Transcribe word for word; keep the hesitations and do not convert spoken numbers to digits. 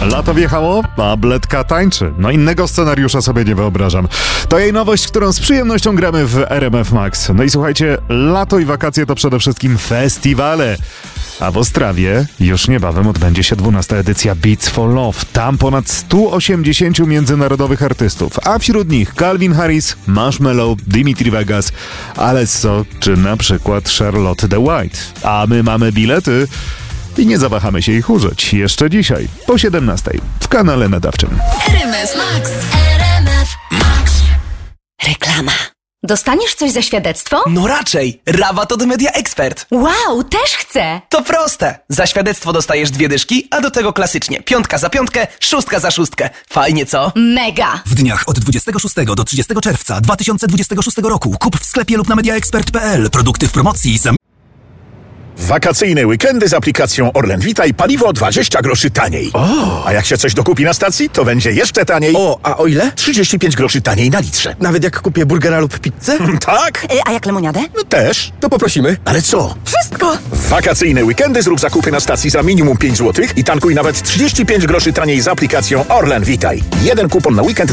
Lato wjechało, a Bledka tańczy. No innego scenariusza sobie nie wyobrażam. To jej nowość, którą z przyjemnością gramy w R M F Max. No i słuchajcie, lato i wakacje to przede wszystkim festiwale. A w Ostrawie już niebawem odbędzie się dwunasta edycja Beats for Love. Tam ponad sto osiemdziesiąt międzynarodowych artystów, a wśród nich Calvin Harris, Marshmello, Dimitri Vegas, Alesso czy na przykład Charlotte the White. A my mamy bilety i nie zawahamy się ich użyć jeszcze dzisiaj po siedemnastej w kanale nadawczym. R M F Max. R M F Max. Reklama. Dostaniesz coś za świadectwo? No raczej! Rabat od Media Expert. Wow, też chcę! To proste! Za świadectwo dostajesz dwie dyszki, a do tego klasycznie piątka za piątkę, szóstka za szóstkę. Fajnie, co? Mega! W dniach od dwudziestego szóstego do trzydziestego czerwca dwa tysiące dwudziestego szóstego roku kup w sklepie lub na mediaexpert kropka p l produkty w promocji za... Wakacyjne weekendy z aplikacją Orlen Witaj paliwo dwadzieścia groszy taniej. O. A jak się coś dokupi na stacji, to będzie jeszcze taniej. O, a o ile? trzydzieści pięć groszy taniej na litrze. Nawet jak kupię burgera lub pizzę? Tak? Y, a jak lemoniadę? No też. To poprosimy. Ale co? Wszystko! W wakacyjne weekendy zrób zakupy na stacji za minimum pięć złotych i tankuj nawet trzydzieści pięć groszy taniej z aplikacją Orlen Witaj. Jeden kupon na weekend